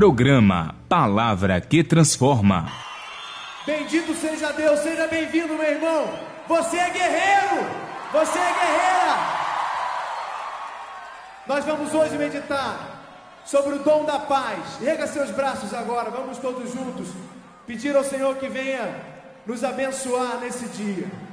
Programa Palavra que Transforma. Bendito seja Deus, seja bem-vindo, meu irmão. Você é guerreiro, você é guerreira. Nós vamos hoje meditar sobre o dom da paz. Erga seus braços agora, vamos todos juntos pedir ao Senhor que venha nos abençoar nesse dia.